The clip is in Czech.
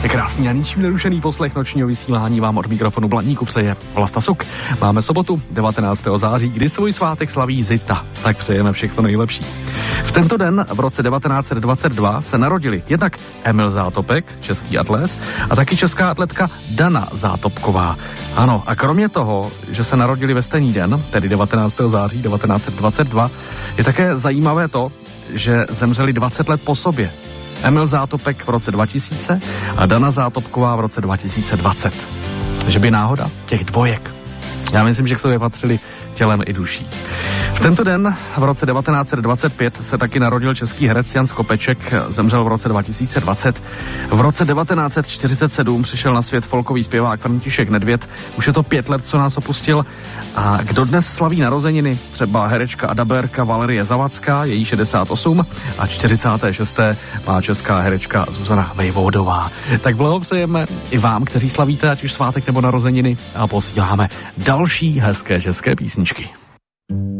Krásný a ničím nerušený poslech nočního vysílání vám od mikrofonu Blaníku přeje Vlasta Suk. Máme sobotu 19. září, kdy svůj svátek slaví Zita, tak přejeme všechno nejlepší. V tento den v roce 1922 se narodili jednak Emil Zátopek, český atlet, a taky česká atletka Dana Zátopková. Ano, a kromě toho, že se narodili ve stejný den, tedy 19. září 1922, je také zajímavé to, že zemřeli 20 let po sobě. Emil Zátopek v roce 2000 a Dana Zátopková v roce 2020. Že by náhoda těch dvojek. Já myslím, že k sobě patřili tělem i duší. V tento den v roce 1925 se taky narodil český herec Jan Skopeček, zemřel v roce 2020. V roce 1947 přišel na svět folkový zpěvák František Nedvěd. Už je to 5 let, co nás opustil. A kdo dnes slaví narozeniny? Třeba herečka a dabérka Valerie Zavacká, její 68, a 46. má česká herečka Zuzana Vejvodová. Tak blahopřejeme i vám, kteří slavíte, ať už svátek nebo narozeniny, a posíláme další hezké české písničky.